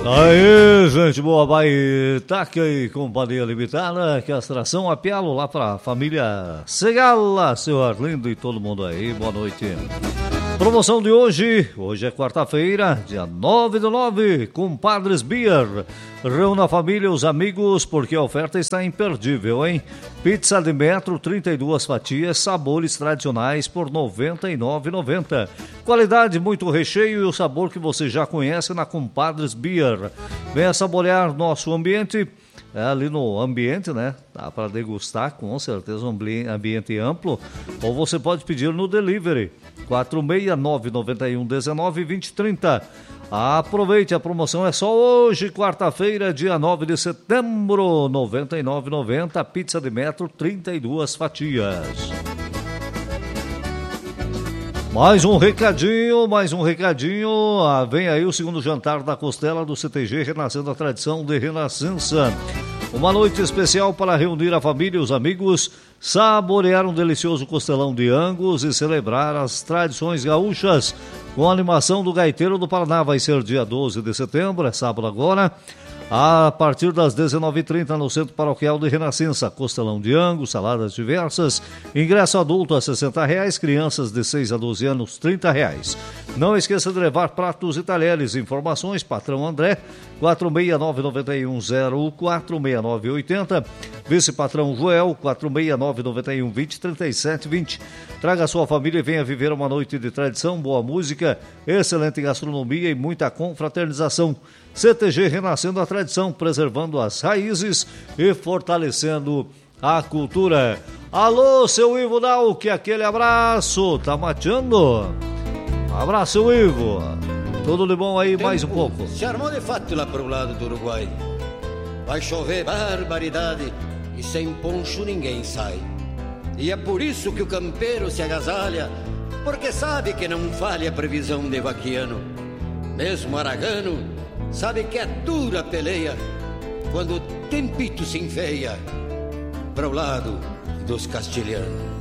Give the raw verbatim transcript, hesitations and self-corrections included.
Aí, gente boa, vai Taca e Companhia Limitada, castração a pialo lá pra família Segala, seu Arlindo e todo mundo aí, boa noite. Promoção de hoje, hoje é quarta-feira, dia nove do nove, Compadres Beer. Reúna a família e os amigos, porque a oferta está imperdível, hein? Pizza de metro, trinta e duas fatias, sabores tradicionais por noventa e nove reais e noventa centavos. Qualidade, muito recheio e o sabor que você já conhece na Compadres Beer. Venha saborear nosso ambiente. É ali no ambiente, né? Dá para degustar, com certeza, um ambiente amplo. Ou você pode pedir no delivery, quatro seis nove nove um um nove dois zero três zero. Aproveite, a promoção é só hoje, quarta-feira, dia nove de setembro, noventa e nove reais e noventa centavos, pizza de metro, trinta e duas fatias. Mais um recadinho, mais um recadinho. Ah, vem aí o segundo jantar da costela do C T G, renascendo a tradição de Renascença. Uma noite especial para reunir a família e os amigos, saborear um delicioso costelão de Angus e celebrar as tradições gaúchas. Com a animação do Gaiteiro do Paraná, vai ser dia doze de setembro, é sábado agora, a partir das dezenove e trinta no Centro Paroquial de Renascença. Costelão de Angus, saladas diversas, ingresso adulto a sessenta reais, crianças de seis a doze anos, trinta reais. Não esqueça de levar pratos e talheres. Informações, patrão André, quatro seis nove nove um zero quatro seis nove oito zero, vice-patrão Joel, quatro seis nove nove um dois zero três sete dois zero. Traga a sua família e venha viver uma noite de tradição, boa música, excelente gastronomia e muita confraternização. C T G renascendo a tradição, preservando as raízes e fortalecendo a cultura. Alô, seu Ivo Dalque, aquele abraço, tá mateando? Abraço, seu Ivo. Tudo de bom aí, mais um pouco. Se armou de fato lá pro lado do Uruguai. Vai chover barbaridade e sem poncho ninguém sai. E é por isso que o campeiro se agasalha, porque sabe que não falha a previsão de vaquiano. Mesmo aragano sabe que é dura a peleia quando o tempito se enfeia para o lado dos castilhanos.